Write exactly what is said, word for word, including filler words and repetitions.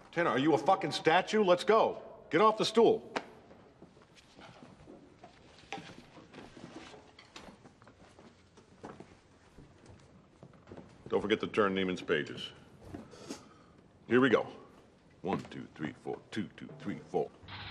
Tanner, are you a fucking statue? Let's go. Get off the stool. Don't forget to turn Neiman's pages. Here we go. One, two, three, four. Two, two, three, four.